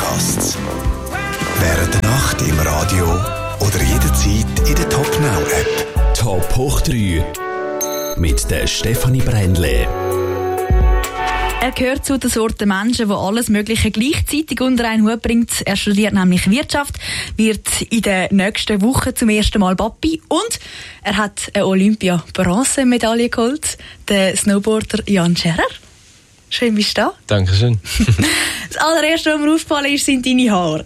Podcasts. Während der Nacht im Radio oder jederzeit in der Top Now App. Top hoch 3 mit der Stefanie Brändle. Er gehört zu den Sorten Menschen, die alles Mögliche gleichzeitig unter einen Hut bringt. Er studiert nämlich Wirtschaft, wird in den nächsten Wochen zum ersten Mal Papi und er hat eine Olympia-Bronzemedaille geholt, der Snowboarder Jan Scherrer. Schön, bist du da. Dankeschön. Das allererste, was mir aufgefallen ist, sind deine Haare.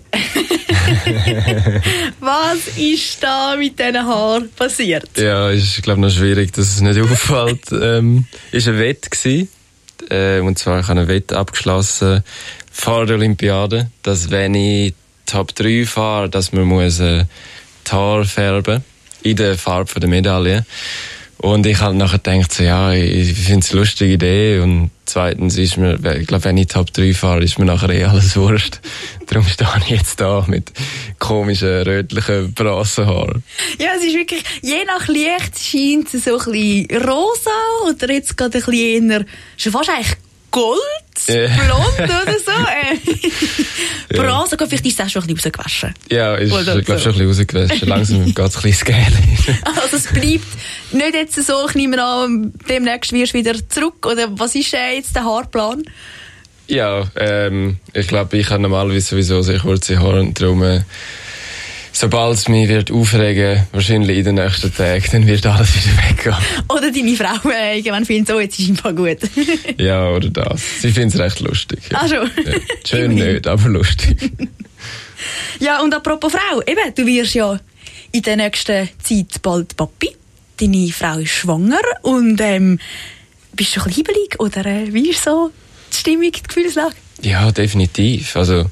Was ist da mit diesen Haaren passiert? Ja, ist glaube noch schwierig, dass es nicht auffällt. Ist ein Wett gewesen. Und zwar ich habe eine Wette abgeschlossen vor der Olympiade, dass wenn ich Top 3 fahre, dass man muss die Haare färben in der Farbe der Medaille. Und ich habe nachher gedacht, so, ja, ich finde es eine lustige Idee. Und zweitens ist mir, ich glaube, wenn ich Top 3 fahre, ist mir nachher alles wurscht. Darum stehe ich jetzt da mit komischen, rötlichen Bronzehaaren. Ja, es ist wirklich, je nach Licht scheint es so ein bisschen rosa oder jetzt gerade ein bisschen eher, schon fast eigentlich Gold, blond oder so. Bronze, vielleicht ist es auch schon ein bisschen rausgewaschen. Ja, ist glaube schon ein bisschen rausgewaschen. Langsam geht es ein bisschen Scale. Also es bleibt nicht jetzt so, ich nehme an, demnächst wirst du wieder zurück, oder was ist jetzt der Haarplan? Ja, ich glaube, ich habe normalerweise sowieso sehr kurze Haare und darum, sobald es mich wird aufregen, wahrscheinlich in den nächsten Tagen, dann wird alles wieder weggehen. Oder deine Frau irgendwann findet so, jetzt ist es einfach gut. Ja, oder das. Sie findet es recht lustig. Ja. Ach schon? Ja. Schön nicht, aber lustig. Ja, und apropos Frau, eben, du wirst ja in der nächsten Zeit bald Papi. Deine Frau ist schwanger und bist du schon ein bisschen hibbelig, oder wie ist so die Stimmung, die Gefühlslage? Ja, definitiv. Also,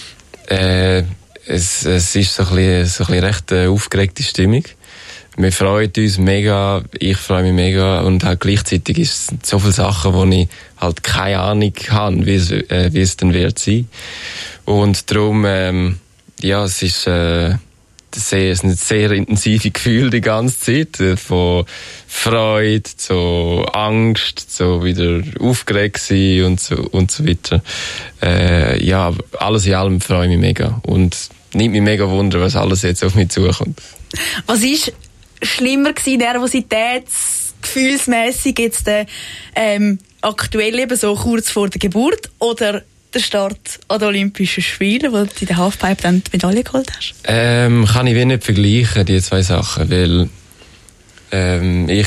es ist so ein bisschen recht aufgeregte Stimmung. Wir freuen uns mega, ich freue mich mega und halt gleichzeitig ist es so viele Sachen, wo ich halt keine Ahnung habe, wie es dann wird sein. Und darum, ja, es ist ein sehr intensive Gefühl die ganze Zeit, von Freude zu Angst, zu wieder aufgeregt sein und so weiter. Ja, alles in allem freue ich mich mega und nimmt mich mega Wunder, was alles jetzt auf mich zukommt. Was ist schlimmer gewesen, nervositätsgefühlsmässig jetzt aktuell eben so kurz vor der Geburt oder der Start an den Olympischen Spielen, wo du in der Halfpipe dann die Medaille geholt hast? Kann ich nicht vergleichen, die zwei Sachen, weil ich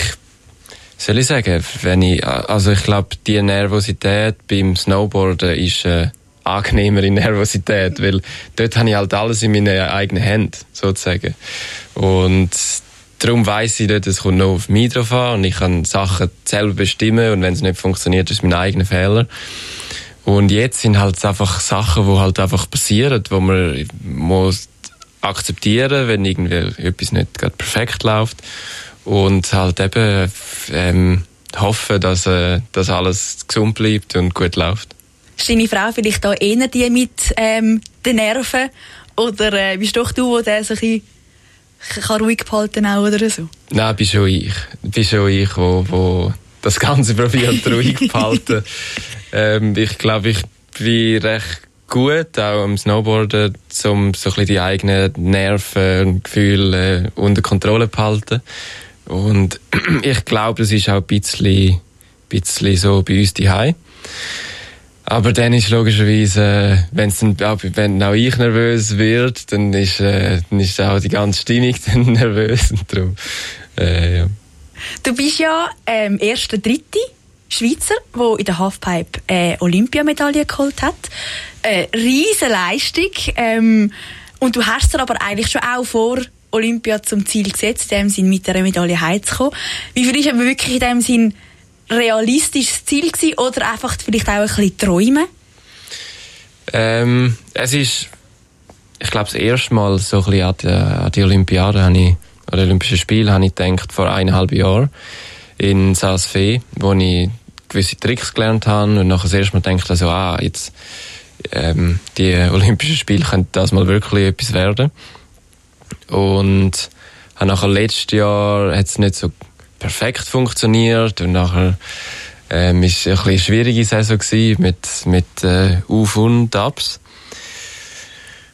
glaube, die Nervosität beim Snowboarden ist angenehmere Nervosität, weil dort habe ich halt alles in meinen eigenen Händen, sozusagen. Und darum weiss ich dort, es kommt noch auf mich drauf an und ich kann Sachen selber bestimmen und wenn es nicht funktioniert, ist es mein eigener Fehler. Und jetzt sind halt einfach Sachen, die halt einfach passieren, wo man muss akzeptieren, wenn irgendwie etwas nicht gerade perfekt läuft und halt eben hoffen, dass alles gesund bleibt und gut läuft. Ist deine Frau vielleicht auch eher die mit den Nerven oder bist doch du, der sich ein bisschen ruhig behalten kann oder so? Nein, bin schon ich, wo das Ganze probiert ruhig zu behalten. Ich glaube, ich bin recht gut, auch am Snowboarden, um so ein bisschen die eigenen Nerven und Gefühle unter Kontrolle zu behalten. Und ich glaube, das ist auch ein bisschen so bei uns daheim. Aber dann ist logischerweise, wenn auch ich nervös wird, dann ist auch die ganze Stimmung dann nervös. Und darum, ja. Du bist ja erster Dritte Schweizer, der in der Halfpipe eine Olympiamedaille geholt hat. Riesen Leistung. Und du hast es aber eigentlich schon auch vor Olympia zum Ziel gesetzt, in dem Sinn mit einer Medaille heimzukommen. Wie viel ist aber wirklich in dem Sinn realistisches Ziel gewesen, oder einfach vielleicht auch ein bisschen träumen? Es ist, ich glaube, das erste Mal so ein bisschen an die Olympiade an die Olympischen Spiele habe ich gedacht, vor 1,5 Jahren in Saas Fee, wo ich gewisse Tricks gelernt habe und nachher das erste Mal gedacht, also, jetzt die Olympischen Spiele können das mal wirklich etwas werden. Und nachher letztes Jahr hat es nicht so perfekt funktioniert und nachher ist es ein bisschen eine schwierige Saison gewesen mit Auf- und Abs.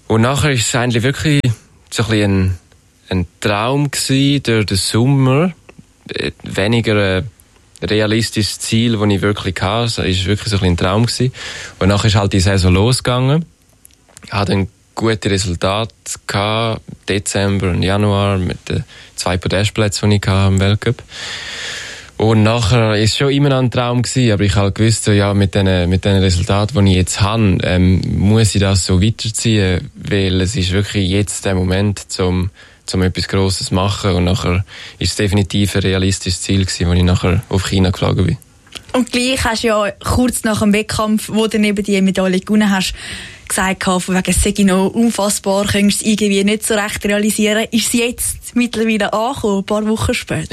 Und nachher ist es eigentlich wirklich so ein bisschen ein Traum gewesen durch den Sommer. Weniger ein realistisches Ziel, das ich wirklich hatte. Es war wirklich so ein bisschen ein Traum gewesen. Und nachher ist halt die Saison losgegangen. Ich hatte ein gutes Resultat gehabt, Dezember und Januar, mit den 2 Podestplätzen, die ich hatte im Weltcup. Und nachher war es schon immer noch ein Traum gewesen, aber ich habe gewusst, so, ja, mit den Resultaten, die ich jetzt habe, muss ich das so weiterziehen, weil es ist wirklich jetzt der Moment, zum etwas Grosses zu machen. Und nachher ist es definitiv ein realistisches Ziel gewesen, als ich nachher auf China geflogen bin. Und gleich hast du ja kurz nach dem Wettkampf, wo du neben die Medaille gewonnen hast, gesagt, von wegen, es sei noch unfassbar, könntest du es irgendwie nicht so recht realisieren. Ist es jetzt mittlerweile angekommen, ein paar Wochen später?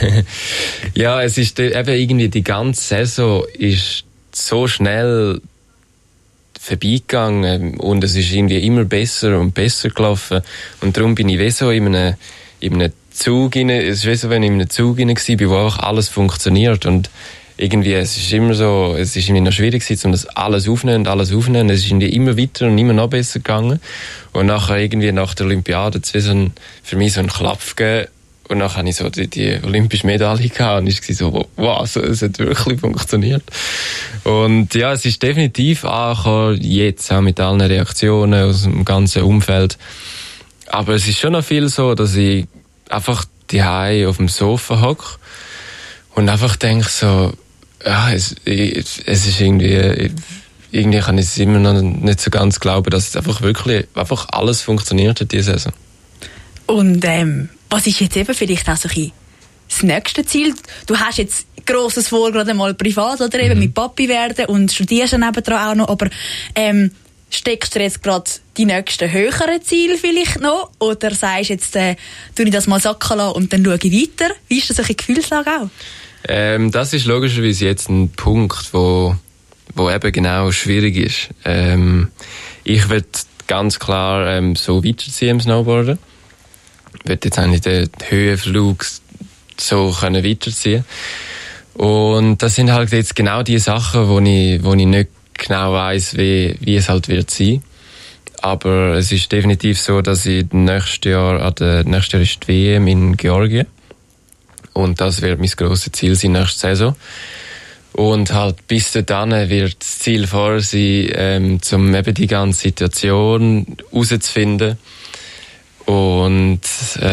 Ja, es ist eben irgendwie, die ganze Saison ist so schnell vorbeigegangen und es ist irgendwie immer besser und besser gelaufen. Und darum bin ich wie so in einem Zug rein, es ist wie so, wenn ich in einem Zug rein war, wo auch alles funktioniert. Und irgendwie, es ist irgendwie noch schwierig gewesen, um das alles aufzunehmen. Es ist irgendwie immer weiter und immer noch besser gegangen. Und nachher irgendwie nach der Olympiade hat es für mich so einen Klapp gegeben. Und nachher hatte ich so die olympische Medaille gehabt und ich war so, wow, es hat wirklich funktioniert. Und ja, es ist definitiv angekommen, jetzt auch mit allen Reaktionen aus dem ganzen Umfeld. Aber es ist schon noch viel so, dass ich einfach daheim auf dem Sofa hocke und einfach denke so, ja, es ist irgendwie kann ich es immer noch nicht so ganz glauben, dass es einfach alles funktioniert hat diese Saison. Und was ist jetzt eben vielleicht auch so ein das nächste Ziel? Du hast jetzt grosses vor, gerade mal privat, oder eben mit Papi werden und studierst dann nebendran auch noch, aber steckst du jetzt gerade die nächsten höheren Ziele vielleicht noch? Oder sagst du jetzt, tue ich das mal sacken lassen und dann schaue ich weiter? Wie ist das so eine Gefühlslage auch? Das ist logischerweise jetzt ein Punkt, wo eben genau schwierig ist. Ich will ganz klar so weiterziehen im Snowboarden. Ich will jetzt eigentlich den Höhenflug so können weiterziehen. Und das sind halt jetzt genau die Sachen, wo ich nicht genau weiss, wie es halt wird sein. Aber es ist definitiv so, dass ich nächstes Jahr ist die WM in Georgien. Und das wird mein grosses Ziel sein nächste Saison. Und halt bis dahin wird das Ziel vorher sein, um eben die ganze Situation herauszufinden. Und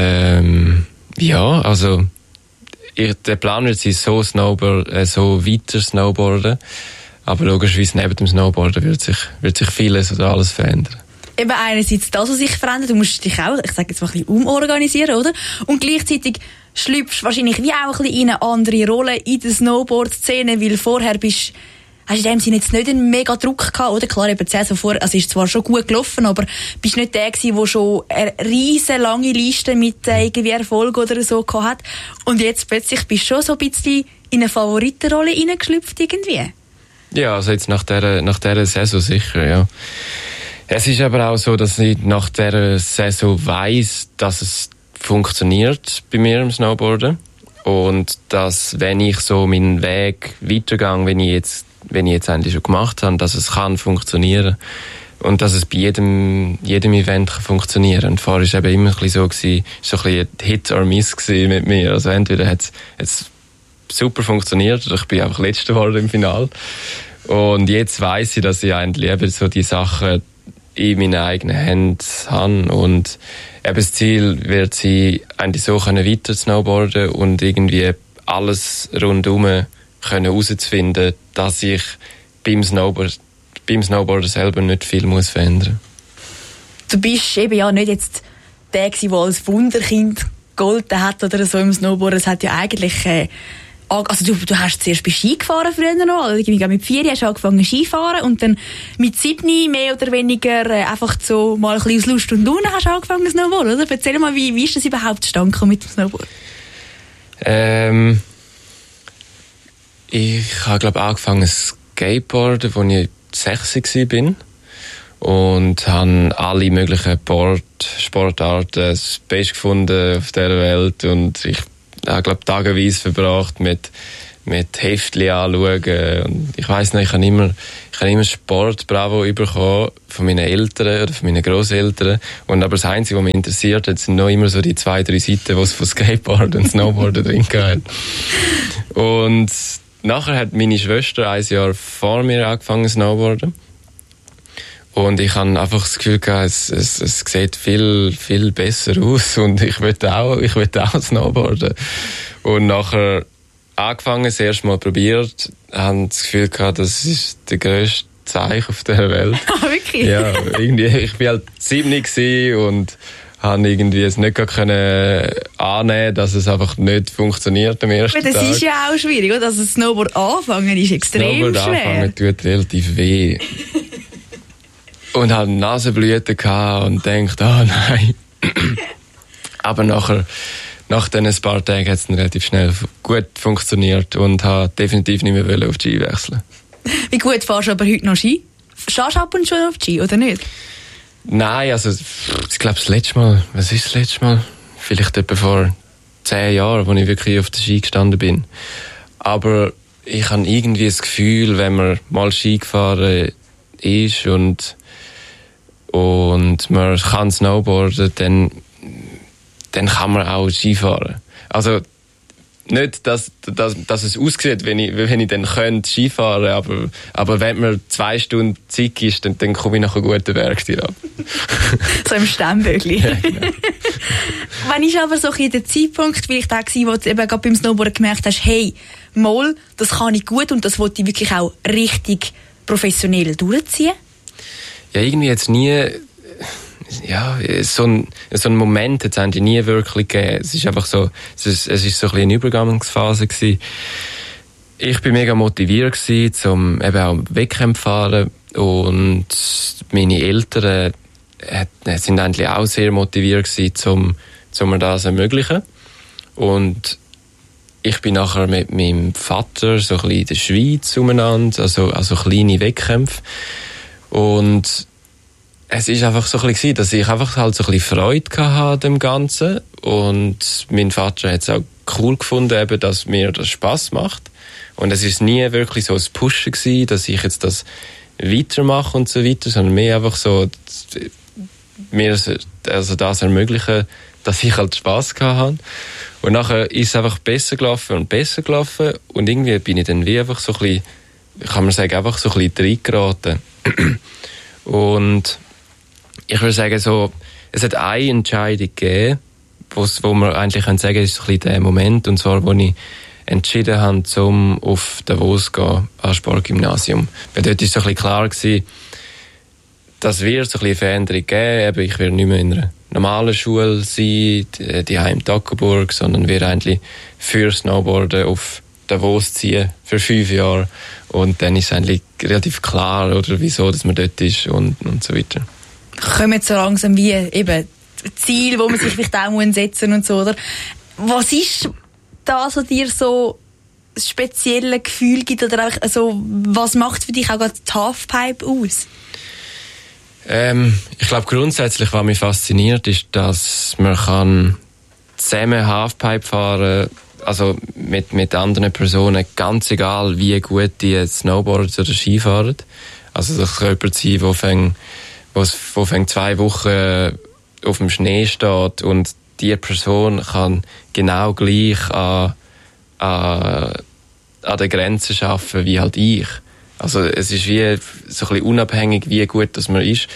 ja, also der Plan wird sein, so weiter Snowboarden. Aber logischerweise neben dem Snowboarden wird sich vieles oder alles verändern. Eben einerseits das, was sich verändert, du musst dich auch, ich sage jetzt mal ein bisschen umorganisieren, oder? Und gleichzeitig schlüpfst du wahrscheinlich wie auch ein bisschen in eine andere Rolle in der Snowboard-Szene, weil vorher hast du in dem Sinne jetzt nicht einen mega Druck gehabt, oder? Klar, eben die Saison vorher, also ist zwar schon gut gelaufen, aber bist nicht der gewesen, der schon eine riesen lange Liste mit irgendwie Erfolg oder so gehabt hat. Und jetzt plötzlich bist du schon so ein bisschen in eine Favoritenrolle reingeschlüpft irgendwie. Ja, also jetzt nach dieser Saison sicher, ja. Es ist aber auch so, dass ich nach dieser Saison weiss, dass es funktioniert bei mir im Snowboarden. Und dass, wenn ich so meinen Weg weitergehe, wenn ich jetzt eigentlich schon gemacht habe, dass es kann funktionieren. Und dass es bei jedem Event kann funktionieren. Und vorher war es eben immer ein bisschen so gewesen, so ein bisschen Hit or Miss gewesen mit mir. Also entweder hat es super funktioniert oder ich bin einfach Letzter geworden im Finale. Und jetzt weiss ich, dass ich eigentlich eben so die Sachen in meinen eigenen Händen habe. Und eben das Ziel wird sein, eigentlich so weiter snowboarden und irgendwie alles rundherum herauszufinden, dass ich beim Snowboarden selber nicht viel muss verändern. Du bist eben ja nicht jetzt der, der als Wunderkind gegolten hat oder so im Snowboarden. Es hat ja eigentlich also du hast zuerst bei Ski gefahren früher noch, also irgendwie mit 4 hast du angefangen Skifahren und dann mit 7 mehr oder weniger einfach so mal ein bisschen aus Lust und Laune hast du angefangen Snowboard, oder? Erzähl mal, wie ist das überhaupt zustande gekommen mit dem Snowboard? Ich habe glaube angefangen Skateboarden, als ich 6 war und habe alle möglichen Sportarten das Beste gefunden auf dieser Welt und ich habe glaube tageweise verbracht mit mit Heftchen anschauen. Und ich weiss noch, ich habe immer Sport Bravo bekommen von meinen Eltern oder von meinen Grosseltern. Und aber das Einzige, was mich interessiert hat, sind noch immer so die 2-3 Seiten, die es von Skateboard und Snowboarden drin hat. Und nachher hat meine Schwester 1 Jahr vor mir angefangen Snowboarden. Und ich habe einfach das Gefühl gehabt, es sieht viel, viel besser aus und ich will auch Snowboarden. Und nachher angefangen, das erste Mal probiert, habe das Gefühl gehabt, das ist der grösste Zeichen auf dieser Welt. Ah, wirklich? Ja, irgendwie, ich war halt 7 und habe irgendwie es nicht können annehmen, dass es einfach nicht funktioniert am ersten Tag. Das ist ja auch schwierig, oder? Also Snowboard anfangen ist extrem schwer. Snowboard anfangen tut relativ weh. Und hatte Nasenblüten und dachte, oh nein. Aber nach diesen ein paar Tagen hat es relativ schnell gut funktioniert und habe definitiv nicht mehr auf die Ski wechseln. Wie gut fährst du aber heute noch Ski? Schaust du ab und zu auf die Ski, oder nicht? Nein, also ich glaube das letzte Mal, was ist das letzte Mal? Vielleicht etwa vor 10 Jahren, als ich wirklich auf der Ski gestanden bin. Aber ich habe irgendwie das Gefühl, wenn man mal Ski gefahren ist und man kann Snowboarden, dann kann man auch Ski fahren. Also nicht, dass es aussieht, wenn ich dann könnte Ski fahren, aber wenn mir 2 Stunden Zeit ist, dann komme ich nach einem guten Berg ab. So im Stemmbögli. Ja, genau. Wann ist aber so der Zeitpunkt vielleicht auch gewesen, wo du eben gerade beim Snowboarden gemerkt hast, hey, mal, das kann ich gut und das wollte ich wirklich auch richtig professionell durchziehen? Ja, irgendwie jetzt nie, ja, so ein Moment hat es eigentlich nie wirklich gegeben. Es ist einfach so, es ist so ein bisschen eine Übergangsphase gewesen. Ich bin mega motiviert gewesen, zum eben auch Wettkämpfe fahren und meine Eltern sind eigentlich auch sehr motiviert gewesen, um mir das zu ermöglichen. Und ich bin nachher mit meinem Vater so ein bisschen in der Schweiz umeinander, also kleine Wettkämpfe. Und es ist einfach so ein bisschen, dass ich einfach halt so ein bisschen Freude hatte an dem Ganzen. Und mein Vater hat es auch cool gefunden, eben, dass mir das Spass macht. Und es ist nie wirklich so ein Pushen gewesen, dass ich jetzt das weitermache und so weiter, sondern mehr einfach so, mir also das ermöglichen, dass ich halt Spass hatte. Und nachher ist es einfach besser gelaufen und besser gelaufen. Und irgendwie bin ich dann wie einfach so ein bisschen, kann man sagen, einfach so ein bisschen reingeraten. Und ich würde sagen, so, es hat eine Entscheidung gegeben, wo man eigentlich sagen kann, ist so ein bisschen der Moment, und zwar, wo ich entschieden habe, um auf Davos zu gehen, ans Sportgymnasium. Weil dort war so ein bisschen klar gewesen, dass wir so ein bisschen eine Veränderung geben. Ich werde nicht mehr in einer normalen Schule sein, die in Toggenburg, sondern wir eigentlich für Snowboarden auf Davos ziehen für 5 Jahre. Und dann ist es eigentlich relativ klar, oder wieso, dass man dort ist und so weiter. Kommen jetzt so langsam wie eben Ziel, wo man sich vielleicht auch setzen muss und so, oder? Was ist da so dir so ein spezielles Gefühl gibt, oder auch, also, was macht für dich auch gerade die Halfpipe aus? Ich glaube grundsätzlich, was mich fasziniert, ist, dass man zusammen Halfpipe fahren kann, also mit anderen Personen, ganz egal wie gut die Snowboarden oder Ski fahren. Also das kann jemand sein, der 2 Wochen auf dem Schnee steht und die Person kann genau gleich an der Grenze arbeiten wie halt ich. Also es ist wie so ein bisschen unabhängig, wie gut das man ist.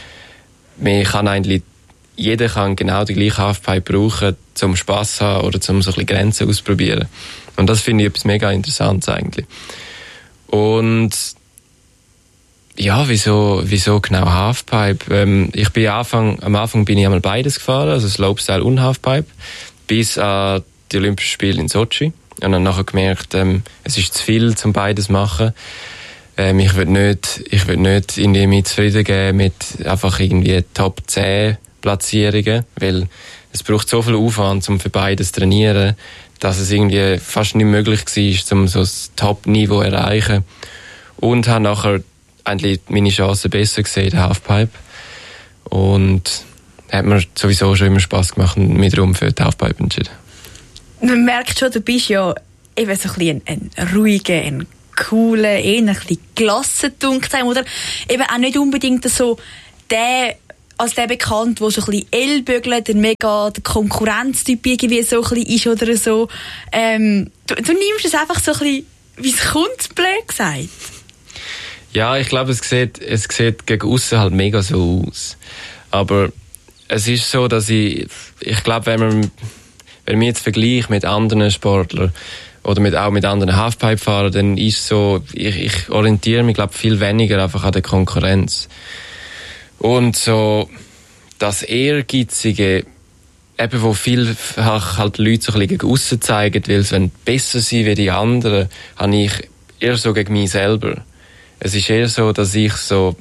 Jeder kann genau die gleiche Halfpipe brauchen, zum Spass zu haben oder zum so ein bisschen Grenzen ausprobieren. Und das finde ich etwas mega Interessantes eigentlich. Und ja, wieso genau Halfpipe? Am Anfang bin ich einmal beides gefahren, also Slopestyle und Halfpipe, bis an die Olympischen Spiele in Sochi. Und dann nachher gemerkt, es ist zu viel, zum beides zu machen. Ich will nicht irgendwie mich zufrieden geben mit einfach irgendwie Top 10 Platzierungen, weil es braucht so viel Aufwand, um für beides zu trainieren, dass es irgendwie fast nicht möglich war, um so das Top-Niveau zu erreichen. Und habe nachher eigentlich meine Chancen besser gesehen in der Halfpipe. Und hat mir sowieso schon immer Spass gemacht und mich darum für die Halfpipe entschieden. Man merkt schon, du bist ja eben so ein bisschen ein ruhiger, ein cooler, eher ein bisschen gelassen sein oder eben auch nicht unbedingt so der bekannt, der so ein bisschen ellbügelt, der Konkurrenztyp irgendwie so ein bisschen ist oder so. Du nimmst es einfach so ein bisschen, wie es kommt, blöd gesagt. Ja, ich glaube, es sieht gegen aussen halt mega so aus. Aber es ist so, dass ich glaube, wenn wir jetzt vergleichen mit anderen Sportlern oder auch mit anderen Halfpipe-Fahrern, dann ist so, ich orientiere mich, glaube viel weniger einfach an der Konkurrenz. Und so das Ehrgeizige, eben wo vielfach halt Leute so ein bisschen gegen aussen zeigen, weil sie besser sein wie die anderen, habe ich eher so gegen mich selber. Es ist eher so, dass ich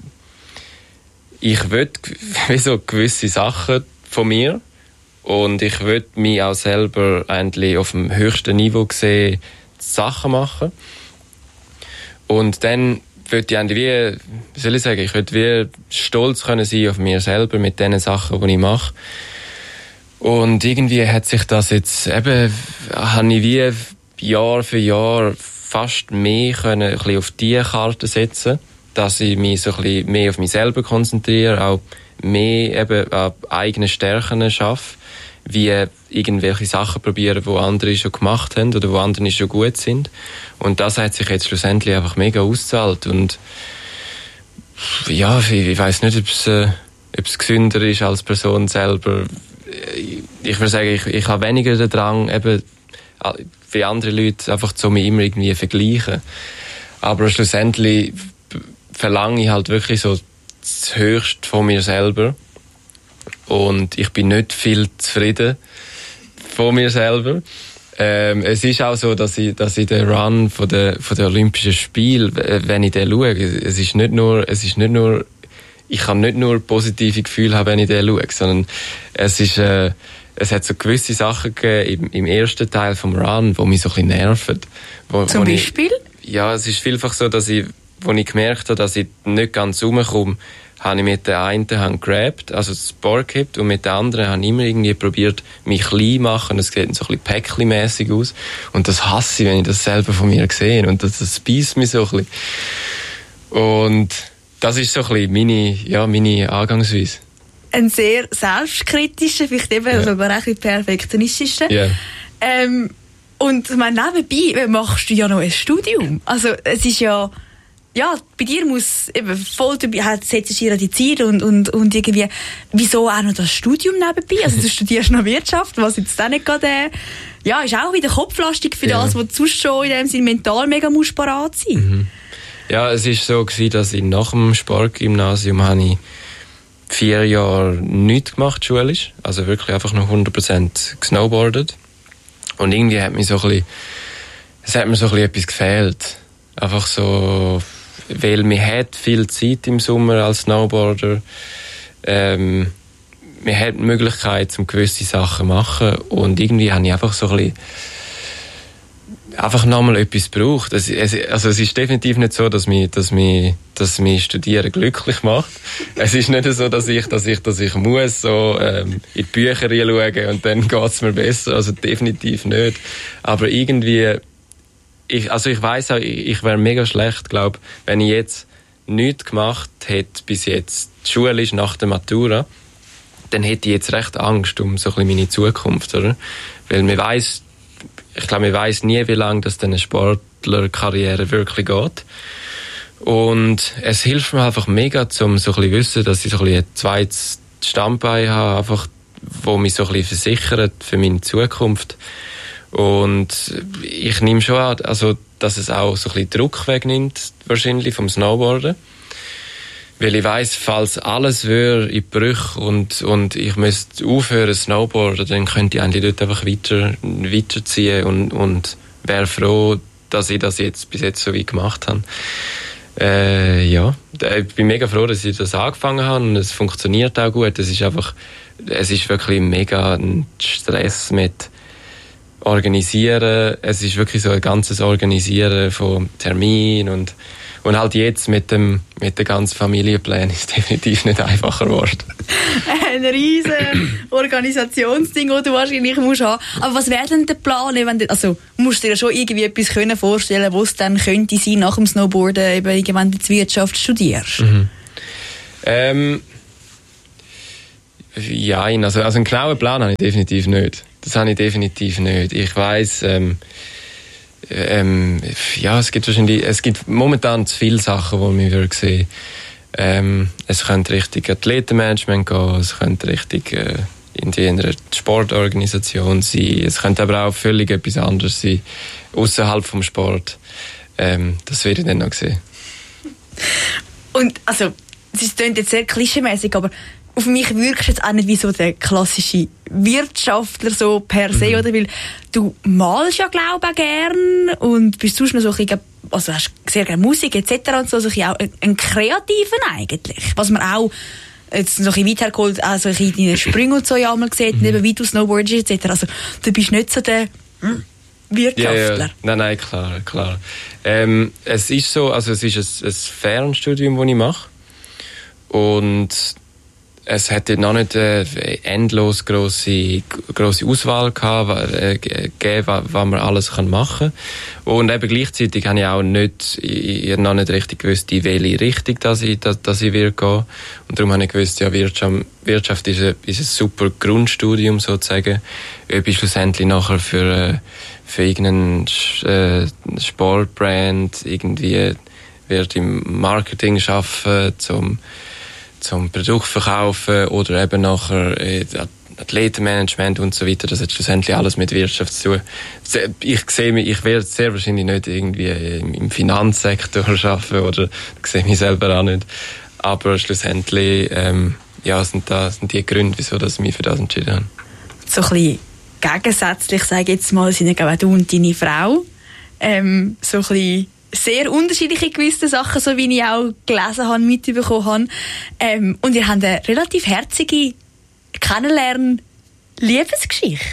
will wie so gewisse Sachen von mir und ich will mich auch selber eigentlich auf dem höchsten Niveau sehen, Sachen machen. Und dann will ich eigentlich wie soll ich sagen, ich will wie stolz können sein auf mir selber mit den Sachen, die ich mache. Und irgendwie hat sich das jetzt eben, habe ich wie Jahr für Jahr fast mehr können ein bisschen auf die Karte setzen, dass ich mich so ein bisschen mehr auf mich selber konzentriere, auch mehr eben an eigenen Stärken schaffe, wie irgendwelche Sachen probieren, die andere schon gemacht haben oder wo andere schon gut sind. Und das hat sich jetzt schlussendlich einfach mega ausgezahlt. Und ja, ich weiss nicht, ob es gesünder ist als Person selber. Ich würde sagen, ich habe weniger den Drang, eben wie andere Leute, einfach zu mich immer irgendwie vergleichen. Aber schlussendlich verlange ich halt wirklich so das Höchste von mir selber. Und ich bin nicht viel zufrieden von mir selber. Es ist auch so, dass ich den Run von der Olympischen Spiele, wenn ich den schaue, es ist nicht nur, ich kann nicht nur positive Gefühle haben, wenn ich den schaue, sondern es hat so gewisse Sachen gegeben im ersten Teil vom Run, die mich so ein bisschen nerven. Zum Beispiel? Ja, es ist vielfach so, dass ich gemerkt habe, dass ich nicht ganz rumkomme, habe ich mit der einen Hand grabbed, also das Board gehabt, und mit der anderen habe ich immer irgendwie probiert, mich klein zu machen. Es sieht so ein bisschen Päckli-mässig aus. Und das hasse ich, wenn ich das selber von mir sehe. Und das beißt mich so ein bisschen. Und das ist so ein bisschen meine Angangsweise. Ein sehr selbstkritischer, vielleicht eben sogar ein bisschen perfektionistischer. Yeah. Und ich meine, nebenbei machst du ja noch ein Studium. Also es ist ja, bei dir muss eben voll dabei, setzt du dir die Ziele und irgendwie, wieso auch noch das Studium nebenbei? Also du studierst noch Wirtschaft, was jetzt auch nicht gerade, ist auch wieder kopflastig für das, was du sonst schon in dem Sinne mental mega musst parat sein. Mhm. Ja, es ist so gewesen, dass ich nach dem Sportgymnasium habe ich 4 Jahre nichts gemacht, schulisch. Also wirklich einfach noch 100% gesnowboardet. Und irgendwie hat mir so ein bisschen etwas gefehlt. Einfach so, weil man hat viel Zeit im Sommer als Snowboarder. Man hat die Möglichkeit, um gewisse Sachen zu machen. Und irgendwie habe ich einfach so ein bisschen einfach nochmal etwas braucht. Also es ist definitiv nicht so, dass mich Studieren glücklich macht. Es ist nicht so, dass ich muss so in die Bücher reinschauen und dann geht's mir besser. Also definitiv nicht. Aber irgendwie, ich weiss auch, ich wäre mega schlecht, glaube, wenn ich jetzt nichts gemacht hätte bis jetzt schulisch nach der Matura, dann hätte ich jetzt recht Angst um so ein bisschen meine Zukunft, oder? Weil man weiss nie, wie lange das eine Sportlerkarriere wirklich geht. Und es hilft mir einfach mega, um so ein bisschen wissen, dass ich so ein bisschen ein zweites Standbein habe, einfach, wo mich so ein bisschen versichert für meine Zukunft. Und ich nehme schon an, also, dass es auch so ein bisschen Druck wegnimmt, wahrscheinlich vom Snowboarden. Weil ich weiss, falls alles wäre in Brüche und ich müsste aufhören Snowboarden, dann könnte ich eigentlich dort einfach weiterziehen und wäre froh, dass ich das jetzt bis jetzt so weit gemacht habe. Ich bin mega froh, dass ich das angefangen habe und es funktioniert auch gut. Es ist wirklich mega ein Stress mit Organisieren. Es ist wirklich so ein ganzes Organisieren von Terminen und halt jetzt mit den ganzen Familienplänen ist es definitiv nicht einfacher geworden. ein riesen Organisationsding, das du wahrscheinlich musst haben. Aber was wäre denn der Plan? Also, musst du dir schon irgendwie etwas vorstellen, wo es dann könnte sein, nach dem Snowboarden, eben irgendwann die Wirtschaft studierst? Ja, also einen genauen Plan habe ich definitiv nicht. Das habe ich definitiv nicht. Ich weiss, ja, es gibt momentan zu viele Sachen, die wir sehen. Es könnte Richtung Athletenmanagement gehen, es könnte Richtung in einer Sportorganisation sein, es könnte aber auch völlig etwas anderes sein, außerhalb vom Sport. Das werde ich dann noch sehen. Und also, es klingt jetzt sehr klischeemäßig, aber auf mich wirkst du jetzt auch nicht wie so der klassische Wirtschaftler so per se, oder? Weil du malst ja, glaube ich, auch gern und bist sonst noch so ein bisschen, also hast sehr gerne Musik etc. und so, also auch ein Kreativen eigentlich. Was man auch jetzt noch ein bisschen weitergeholt, also in deinen Sprüngen und so ja mal sieht, eben wie du Snowboardest etc. Also du bist nicht so der Wirtschaftler. Ja. Nein, klar. Es ist so, also es ist ein Fernstudium, das ich mache. Und es hätte noch nicht endlos grosse Auswahl gegeben, was man alles machen kann. Und eben gleichzeitig habe ich auch noch nicht richtig gewusst, in welche Richtung dass ich will gehen. Und darum habe ich gewusst, ja, Wirtschaft ist ein super Grundstudium sozusagen. Ob ich schlussendlich nachher für irgendeinen Sportbrand irgendwie wird im Marketing arbeiten, zum Produkt verkaufen oder eben nachher Athletenmanagement und so weiter. Das hat schlussendlich alles mit Wirtschaft zu tun. Ich werde sehr wahrscheinlich nicht irgendwie im Finanzsektor arbeiten oder sehe mich selber auch nicht. Aber schlussendlich sind die Gründe, wieso ich mich für das entschieden habe. So ein bisschen gegensätzlich, sage ich jetzt mal, sind ja du und deine Frau. So ein bisschen sehr unterschiedliche gewisse Sachen, so wie ich auch gelesen habe, mitbekommen habe. Und ihr habt eine relativ herzige Liebesgeschichte.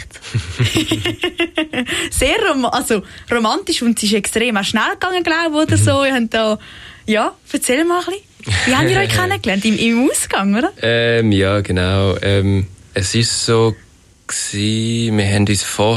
Sehr romantisch und es ist extrem auch schnell gegangen, glaube ich, oder so. Ihr habt da, ja, erzähl mal ein bisschen. Wie habt ihr euch kennengelernt? Im Ausgang, oder? Ja, genau. Es ist so gewesen, wir haben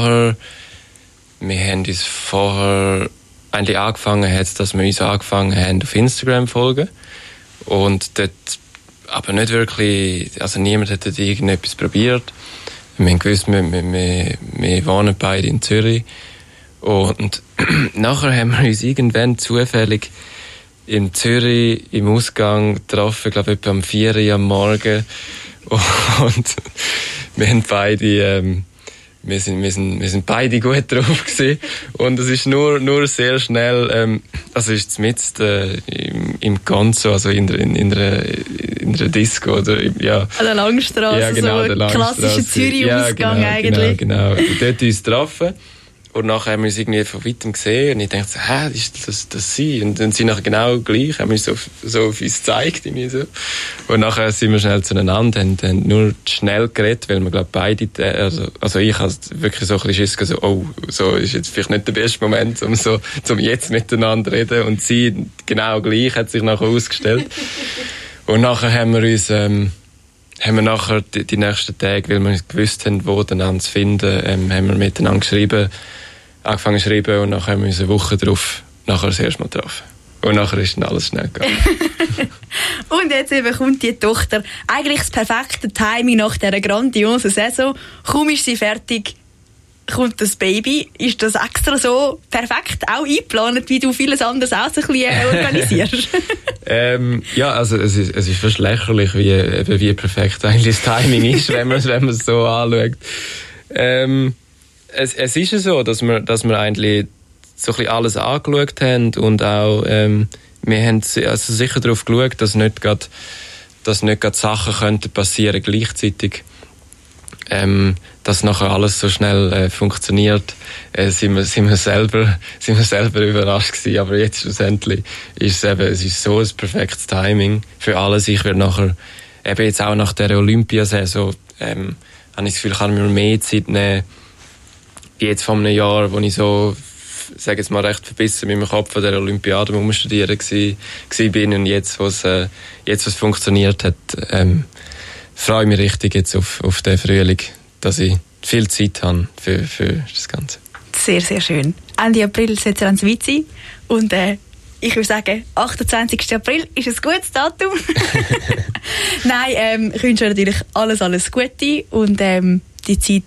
uns vorher eigentlich angefangen hat, dass wir uns angefangen haben, auf Instagram zu folgen. Und dort aber nicht wirklich, also niemand hat dort irgendetwas probiert. Wir haben gewusst, wir wohnen beide in Zürich. Und nachher haben wir uns irgendwann zufällig in Zürich im Ausgang getroffen, glaube ich, etwa um 4 Uhr am Morgen. Und wir haben beide, wir sind beide gut drauf gewesen. Und es ist nur sehr schnell, also ist es mit im Gonzo, also in der Disco, oder, ja. An der Langstrasse, ja, genau, so klassischer Zürich-Ausgang, ja, eigentlich. Genau. Dort uns getroffen. Und nachher haben wir uns irgendwie von weitem gesehen und ich dachte so, ist das sie? Und dann sind nachher genau gleich, haben wir so auf uns gezeigt. So. Und nachher sind wir schnell zueinander, haben nur schnell geredet, weil wir, glaube beide, also ich habe wirklich so ein bisschen Schiss gesagt, so ist jetzt vielleicht nicht der beste Moment, um jetzt miteinander zu reden. Und sie genau gleich, hat sich nachher ausgestellt. Und nachher haben wir nachher die nächsten Tage, weil wir nicht gewusst haben, wo einander zu finden, haben wir miteinander angefangen zu schreiben und nachher haben wir uns eine Woche drauf nachher das erste Mal getroffen. Und nachher ist dann alles schnell gegangen. Und jetzt eben kommt die Tochter. Eigentlich das perfekte Timing nach dieser grandiosen Saison. Kaum ist sie fertig, kommt das Baby. Ist das extra so perfekt auch eingeplant, wie du vieles anderes auch so ein bisschen organisierst? Ja, also es ist fast lächerlich, wie perfekt eigentlich das Timing ist, wenn man es so anschaut. Es ist ja so, dass wir eigentlich so ein bisschen alles angeschaut haben und auch wir haben also sicher darauf geschaut, dass nicht gerade Sachen könnten passieren gleichzeitig. Dass nachher alles so schnell funktioniert, sind wir selber überrascht gewesen. Aber jetzt schlussendlich es ist so ein perfektes Timing für alles. Ich werde nachher, eben jetzt auch nach der Olympiasaison, habe ich das Gefühl, ich kann mir mehr Zeit nehmen, jetzt vor einem Jahr, wo ich so, sage jetzt mal, recht verbissen mit dem Kopf an der Olympiade umstudieren war bin und jetzt, was funktioniert hat, freue mich richtig jetzt auf den Frühling, dass ich viel Zeit habe für das Ganze. Sehr, sehr schön. Ende April sollte es dann weit sein. Und ich würde sagen, 28. April ist ein gutes Datum. Nein, ich wünsche natürlich alles Gute und die Zeit